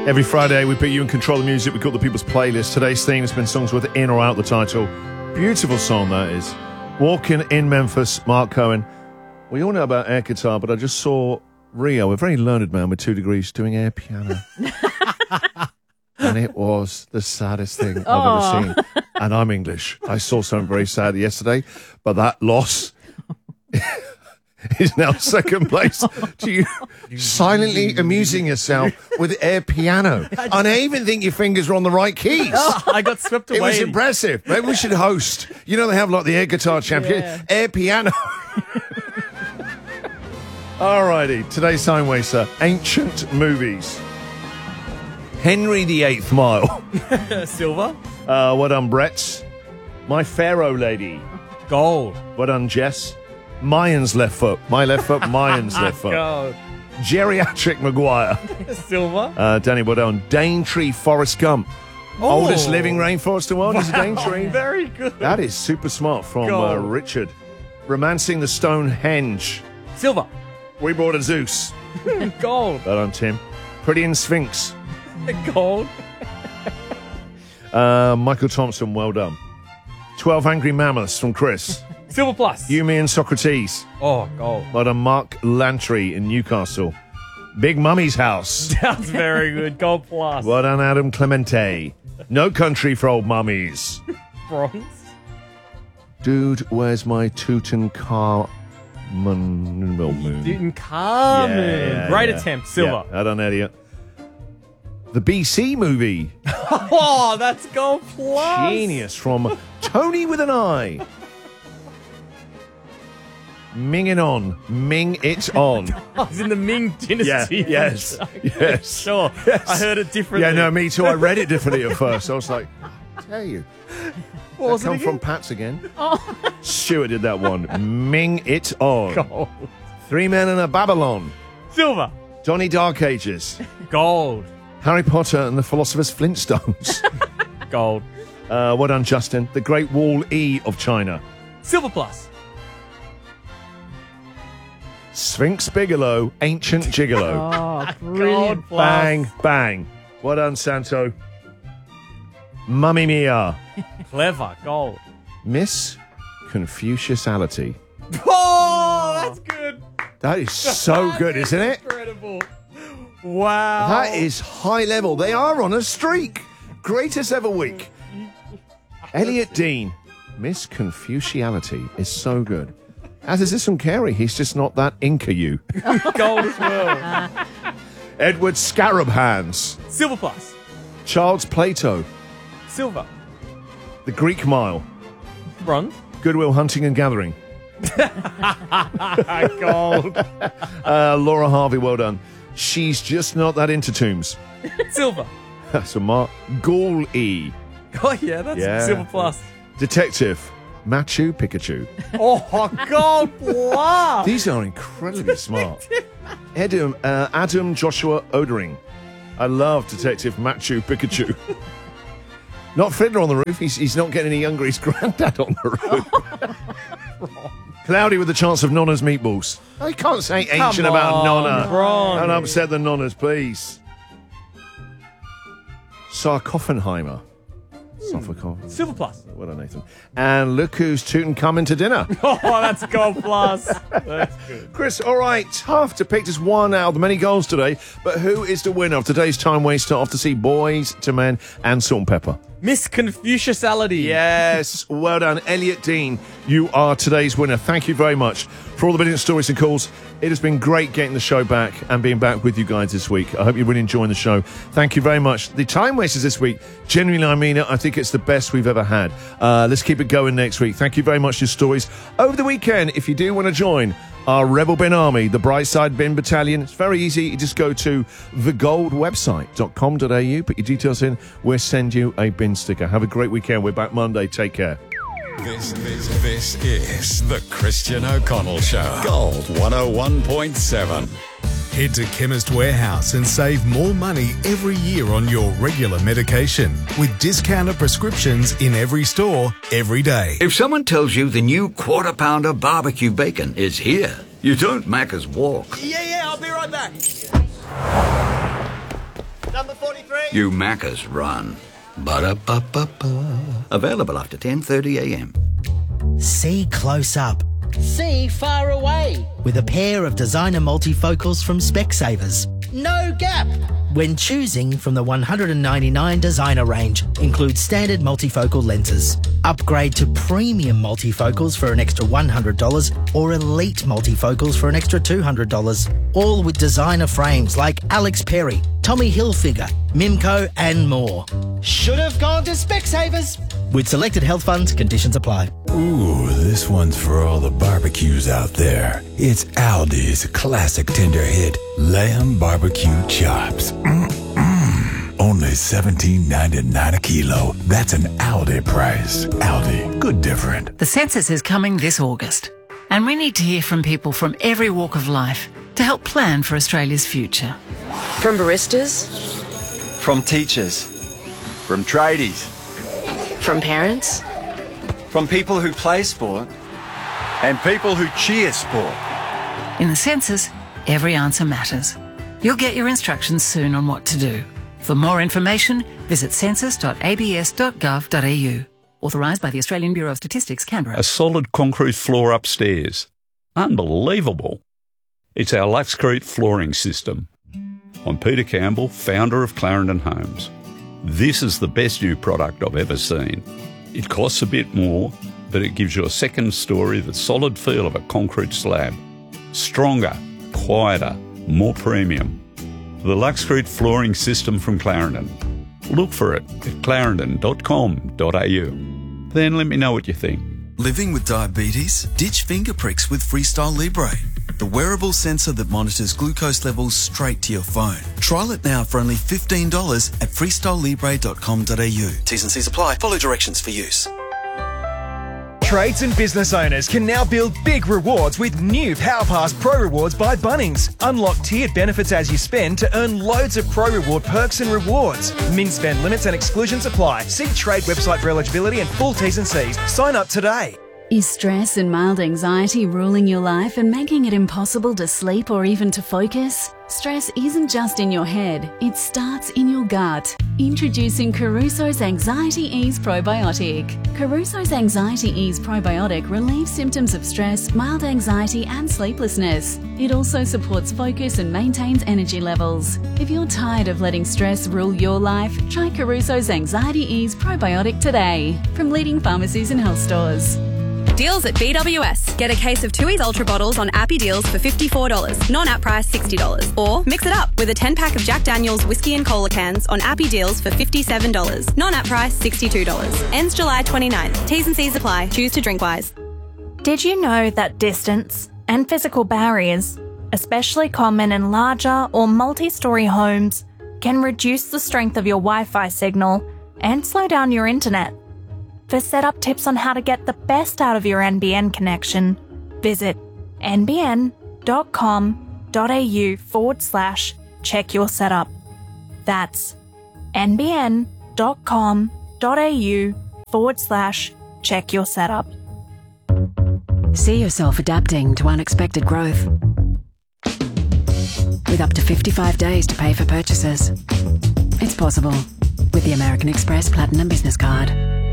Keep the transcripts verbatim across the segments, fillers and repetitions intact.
Every Friday, we put you in control of music. We call the People's Playlist. Today's theme has been songs with in or out the title. Beautiful song, that is. Walking in Memphis, Mark Cohen. We all know about air guitar, but I just saw Rio, a very learned man with two degrees, doing air piano. And it was the saddest thing I've Aww. ever seen. And I'm English. I saw something very sad yesterday, but that loss is now second place to you silently amusing yourself with air piano. And I even think your fingers were on the right keys. Oh, I got swept away. It was impressive. Maybe we should host. You know, they have like the air guitar champion, Yeah. air piano. Alrighty, today's time waster, ancient movies. Henry the Eighth Mile. Silver. Uh, what done, Brett? My Pharaoh Lady. Gold. What done, Jess? Mayans left foot. My left foot, Mayans left foot. Gold. Geriatric Maguire. Silver. Uh, Danny, what done? Daintree Forrest Gump. Oh. Oldest living rainforest in the world is Daintree. Very good. That is super smart from uh, Gold. Richard. Romancing the Stonehenge. Silver. We brought a Zeus. Gold. That on Tim. Pretty in Sphinx. Gold. Uh, Michael Thompson, well done. Twelve Angry Mammoths from Chris. Silver plus. You, Me and Socrates. Oh, gold. Well done, Mark Lantry in Newcastle. Big Mummy's House. That's very good. Gold plus. Well done, Adam Clemente. No Country for Old Mummies. Bronze. Dude, where's my Tutankhamun? Moon? Newton Carmen. Yeah, yeah, Great yeah. attempt. Silver. Yeah, I don't know yet. The B C movie. Oh, that's gold plus. Genius from Tony with an I. Ming it on. Ming it on. I was in the Ming Dynasty. Yeah, yes, yes. Sure. Yes. I heard it differently. Yeah, no, me too. I read it differently at first. I was like, I tell you. What That was it come again? from Pat's again. Stuart did that one. Ming it on. Gold. Three Men in a Babylon. Silver. Donnie Dark Ages. Gold. Harry Potter and the Philosopher's Flintstones. Gold. uh, well done, Justin. The Great Wall E of China. Silver plus. Sphinx Bigelow, Ancient Gigolo. Oh, brilliant. Gold plus. Bang, bang. Well done, Santo. Mummy Mia. Clever. Gold. Miss Confuciusality. Oh, that's good. That is so good, isn't it? Incredible. Wow. That is high level. They are on a streak. Greatest ever week. Elliot Dean. Miss Confuciality is so good. As is this from Carey. He's just not that Inca you. Gold as well. Edward Scarab Hands. Silver plus. Child's Plato. Silver. The Greek Mile. Bronze. Goodwill Hunting and Gathering. Gold. Uh, Laura Harvey, well done. She's just not that into tombs. Silver. That's a mark. Ghoul E. Oh, yeah, that's Yeah. silver plus. Detective. Machu Picchu. Oh, gold plus. These are incredibly smart. Adam, uh, Adam Joshua Odering. I love Detective Machu Picchu. Not Fiddler on the Roof. He's, he's not getting any younger. He's Granddad on the roof. Cloudy with the Chance of Nonna's Meatballs. I can't say Come ancient about on, Nonna. Bronze. Don't upset the Nonnas, please. Sarcophenheimer. Sarcophenheimer. Silver plus. Well done, Nathan. And look who's tootin' coming to dinner. Oh, that's gold plus. That's good. Chris, all right, tough to pick just one out of the many goals today, but who is the winner of today's time waster off to see Boys to Men and Salt and Pepper? Miss Confuciusality. Yes, well done. Elliot Dean, you are today's winner. Thank you very much for all the brilliant stories and calls. It has been great getting the show back and being back with you guys this week. I hope you're really enjoying the show. Thank you very much. The time wasters this week, genuinely, I mean it. I think it's the best we've ever had. Uh, let's keep it going next week. Thank you very much for your stories. Over the weekend, if you do want to join our Rebel Bin Army, the Brightside Bin Battalion, it's very easy. You just go to the gold website dot com dot a u, put your details in. We'll send you a bin sticker. Have a great weekend. We're back Monday. Take care. This, this, this is the Christian O'Connell Show. Gold one oh one point seven. Head to Chemist Warehouse and save more money every year on your regular medication with discounted prescriptions in every store, every day. If someone tells you the new Quarter Pounder barbecue bacon is here, you don't Macca's walk. Yeah, yeah, I'll be right back. Number forty. You Maccas run. Ba-da-ba-ba-ba. Available after ten thirty a m. See close up See far away. with a pair of designer multifocals from Specsavers. No gap. When choosing from the one hundred ninety-nine designer range, includes standard multifocal lenses. Upgrade to premium multifocals for an extra one hundred dollars or elite multifocals for an extra two hundred dollars. All with designer frames like Alex Perry, Tommy Hilfiger, Mimco and more. Should have gone to Specsavers. With selected health funds, conditions apply. Ooh, this one's for all the barbecues out there. It's Aldi's classic tender hit, lamb barbecue chops. Mm-mm. Only seventeen ninety-nine a kilo. That's an Aldi price. Aldi, good different. The census is coming this August, and we need to hear from people from every walk of life to help plan for Australia's future. From baristas, From teachers, from tradies, from parents, from people who play sport, and people who cheer sport. In the census, every answer matters. You'll get your instructions soon on what to do. For more information, visit census dot a b s dot gov dot a u. Authorised by the Australian Bureau of Statistics, Canberra. A solid concrete floor upstairs. Unbelievable. It's our Luxcrete flooring system. I'm Peter Campbell, founder of Clarendon Homes. This is the best new product I've ever seen. It costs a bit more, but it gives you a second story, the solid feel of a concrete slab. Stronger, quieter, more premium. The Luxcrete flooring system from Clarendon. Look for it at clarendon dot com dot a u. Then let me know what you think. Living with diabetes? Ditch finger pricks with Freestyle Libre, the wearable sensor that monitors glucose levels straight to your phone. Trial it now for only fifteen dollars at freestyle libre dot com dot a u. T's and C's apply. Follow directions for use. Trades and business owners can now build big rewards with new PowerPass Pro Rewards by Bunnings. Unlock tiered benefits as you spend to earn loads of Pro Reward perks and rewards. Min spend limits and exclusions apply. See trade website for eligibility and full T's and C's. Sign up today. Is stress and mild anxiety ruling your life and making it impossible to sleep or even to focus? Stress isn't just in your head, it starts in your gut. Introducing Caruso's Anxiety Ease Probiotic. Caruso's Anxiety Ease Probiotic relieves symptoms of stress, mild anxiety and sleeplessness. It also supports focus and maintains energy levels. If you're tired of letting stress rule your life, try Caruso's Anxiety Ease Probiotic today from leading pharmacies and health stores. Deals at B W S. Get a case of Tooheys Ultra bottles on Appy Deals for fifty-four dollars. Non-app price sixty dollars. Or mix it up with a ten pack of Jack Daniel's whiskey and cola cans on Appy Deals for fifty-seven dollars. Non-app price sixty-two dollars. Ends July twenty-ninth. T's and C's apply. Choose to drink wise. Did you know that distance and physical barriers, especially common in larger or multi-storey homes, can reduce the strength of your Wi-Fi signal and slow down your internet? For setup tips on how to get the best out of your N B N connection, visit nbn.com.au forward slash check your setup. That's nbn.com.au forward slash check your setup. See yourself adapting to unexpected growth. With up to fifty-five days to pay for purchases. It's possible with the American Express Platinum Business Card.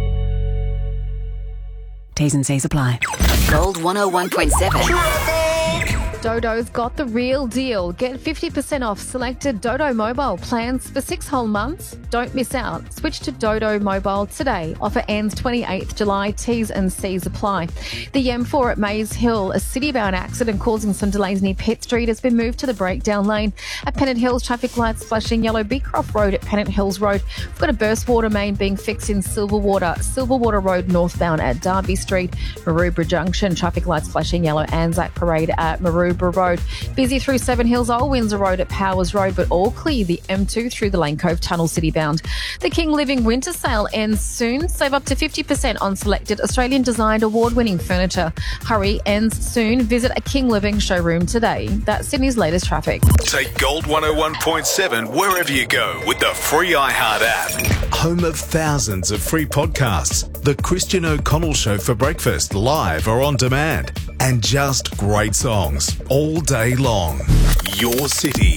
T's and C's apply. Gold one oh one point seven. Dodo's got the real deal. Get fifty percent off selected Dodo mobile plans for six whole months. Don't miss out. Switch to Dodo mobile today. Offer ends twenty-eighth July. T's and C's apply. The M four at Maze Hill, a city-bound accident causing some delays near Pitt Street, has been moved to the breakdown lane. At Pennant Hills, traffic lights flashing yellow. Beecroft Road at Pennant Hills Road. We've got a burst water main being fixed in Silverwater. Silverwater Road northbound at Derby Street. Maroubra Junction, traffic lights flashing yellow. Anzac Parade at Maroubra Road. Busy through Seven Hills, Old Windsor Road at Powers Road, but all clear the M two through the Lane Cove Tunnel city bound. The King Living Winter Sale ends soon. Save up to fifty percent on selected Australian designed award-winning furniture. Hurry, ends soon. Visit a King Living showroom today. That's Sydney's latest traffic. Take Gold one oh one point seven wherever you go with the free iHeart app. Home of thousands of free podcasts. The Christian O'Connell Show for breakfast, live or on demand. And just great songs all day long. Your city,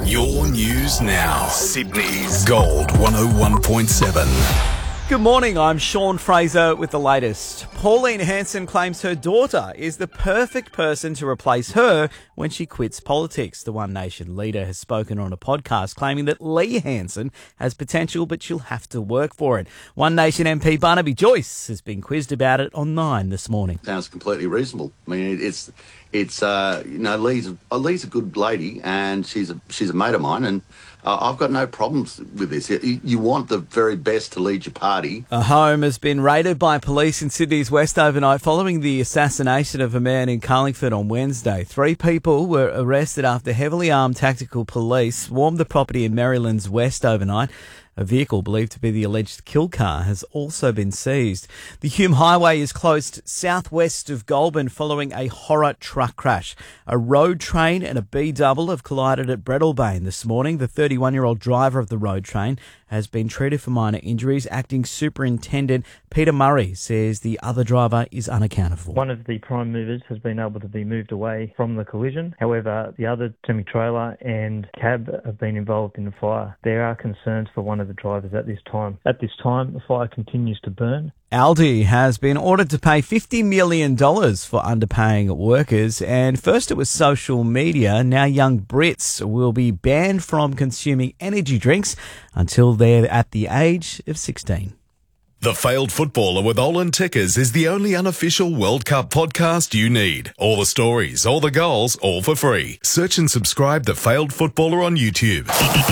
Your news now. Sydney's Gold one oh one point seven. Good morning, I'm Sean Fraser with the latest. Pauline Hanson claims her daughter is the perfect person to replace her when she quits politics. The One Nation leader has spoken on a podcast claiming that Lee Hanson has potential, but she'll have to work for it. One Nation M P Barnaby Joyce has been quizzed about it on Nine this morning. Sounds completely reasonable. I mean, it's, it's uh, you know, Lee's, uh, Lee's a good lady and she's a, she's a mate of mine, and Uh, I've got no problems with this. You, you want the very best to lead your party. A home has been raided by police in Sydney's West overnight following the assassination of a man in Carlingford on Wednesday. Three people were arrested after heavily armed tactical police swarmed the property in Maryland's West overnight. A vehicle believed to be the alleged kill car has also been seized. The Hume Highway is closed southwest of Goulburn following a horror truck crash. A road train and a B-double have collided at Breadalbane this morning. The thirty-one-year-old driver of the road train has been treated for minor injuries. Acting Superintendent Peter Murray says the other driver is unaccounted for. One of the prime movers has been able to be moved away from the collision. However, the other semi-trailer and cab have been involved in the fire. There are concerns for one of the drivers at this time. At this time, the fire continues to burn. Aldi has been ordered to pay fifty million dollars for underpaying workers, and first it was social media. Now young Brits will be banned from consuming energy drinks until they're at the age of sixteen. The Failed Footballer with Olin Tickers is the only unofficial World Cup podcast you need. All the stories, all the goals, all for free. Search and subscribe The Failed Footballer on YouTube.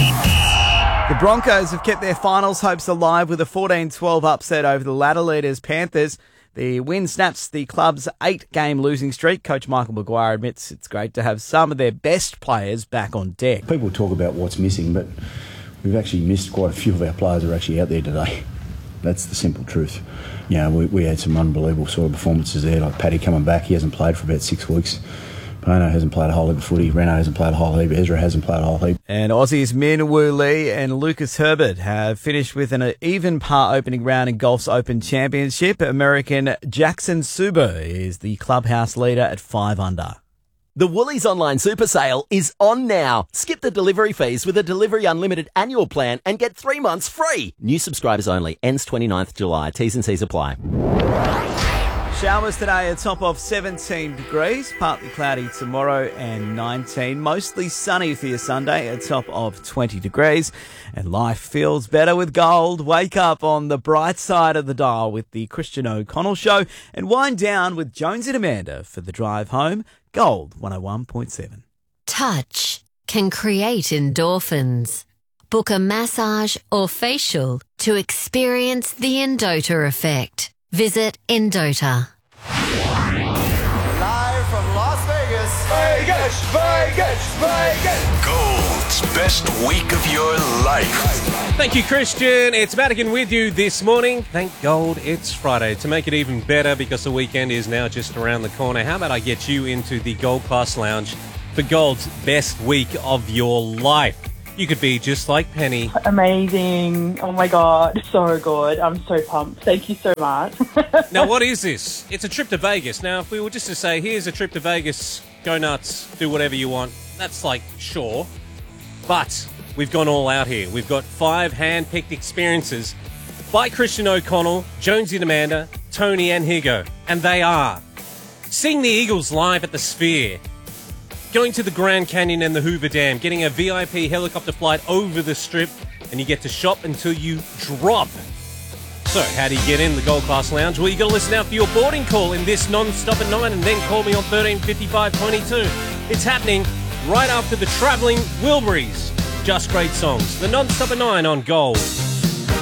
The Broncos have kept their finals hopes alive with a fourteen twelve upset over the ladder leaders Panthers. The win snaps the club's eight-game losing streak. Coach Michael Maguire admits it's great to have some of their best players back on deck. People talk about what's missing, but we've actually missed quite a few of our players who are actually out there today. That's the simple truth. You know, we, we had some unbelievable sort of performances there, like Paddy coming back. He hasn't played for about six weeks. Bono hasn't played a whole heap of footy. Renato hasn't played a whole heap. Ezra hasn't played a whole heap. And Aussies Min Woo Lee and Lucas Herbert have finished with an even par opening round in Golf's Open Championship. American Jackson Suber is the clubhouse leader at five under. The Woolies Online Super Sale is on now. Skip the delivery fees with a Delivery Unlimited annual plan and get three months free. New subscribers only. Ends twenty-ninth July. T's and C's apply. Showers today, a top of seventeen degrees, partly cloudy tomorrow and nineteen. Mostly sunny for your Sunday, a top of twenty degrees. And life feels better with gold. Wake up on the bright side of the dial with the Christian O'Connell Show and wind down with Jonesy and Amanda for the drive home. Gold one oh one point seven. Touch can create endorphins. Book a massage or facial to experience the Endota effect. Visit Endota. Live from Las Vegas. Vegas, Vegas, Vegas. Gold's best week of your life. Thank you, Christian. It's Madigan with you this morning. Thank God it's Friday. To make it even better, because the weekend is now just around the corner, how about I get you into the Gold Class Lounge for Gold's best week of your life? You could be just like Penny. Amazing. Oh my God. So good. I'm so pumped. Thank you so much. Now, what is this? It's a trip to Vegas. Now, if we were just to say, here's a trip to Vegas, go nuts, do whatever you want, that's like, sure. But we've gone all out here. We've got five hand-picked experiences by Christian O'Connell, Jonesy and Amanda, Tony and Higo. And they are seeing the Eagles live at the Sphere, going to the Grand Canyon and the Hoover Dam, getting a V I P helicopter flight over the Strip, and you get to shop until you drop. So, how do you get in the Gold Class Lounge? Well, you got to listen out for your boarding call in this non-stop at nine, and then call me on thirteen fifty-five twenty-two. It's happening right after the Travelling Wilburys. Just great songs. The non-stop at nine on Gold.